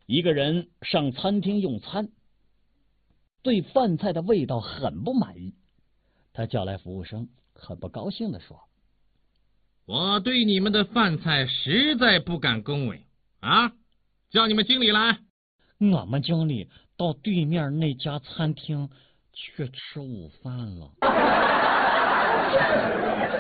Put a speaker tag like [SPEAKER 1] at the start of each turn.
[SPEAKER 1] 一个人上餐厅用餐，对饭菜的味道很不满意，他叫来服务生，很不高兴地说：
[SPEAKER 2] 我对你们的饭菜实在不敢恭维啊！叫你们经理来。
[SPEAKER 1] 我们经理到对面那家餐厅去吃午饭了。